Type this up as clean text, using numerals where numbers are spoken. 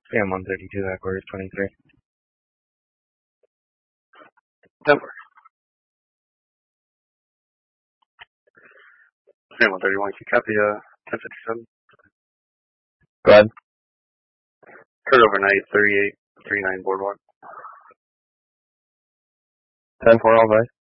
Sam 132, headquarters 23. Denver. Sam 131, can you copy 1057? Go ahead. Kurt overnight, 3839 Boardwalk. 10-4, all right.